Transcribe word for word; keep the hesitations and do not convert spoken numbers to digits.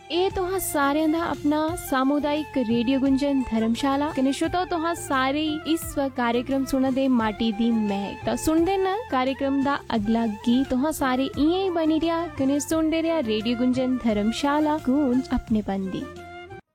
ਇਹ ਤੁਹਾਂ ਸਾਰਿਆਂ ਦਾ ਆਪਣਾ सामुदायिक रेडियो गुंजन धर्मशाला कने श्रोताओ तुहां सारे इस कार्यक्रम सुना दे माटी दी महक ता सुनदे न कार्यक्रम दा अगला गीत तुहां सारे इयां ही बनी रिया कने सुनदे रिया रेडियो गुंजन धर्मशाला गूंज अपने बंदी।